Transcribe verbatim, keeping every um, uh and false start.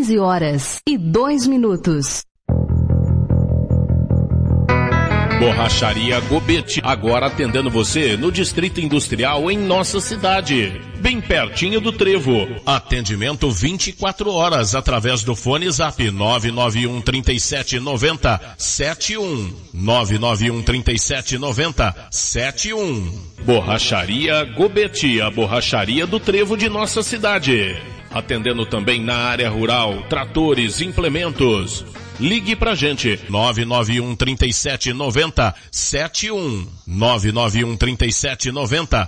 quinze horas e dois minutos. Borracharia Gobete, agora atendendo você no Distrito Industrial em nossa cidade, bem pertinho do Trevo. Atendimento vinte e quatro horas através do fone Zap nove nove um, três sete nove zero, sete um. nove nove um, três sete nove zero, sete um. Borracharia Gobete, a borracharia do Trevo de nossa cidade. Atendendo também na área rural, tratores, implementos. Ligue pra gente, nove nove um, três sete nove zero, sete um. nove nove um, três sete nove zero,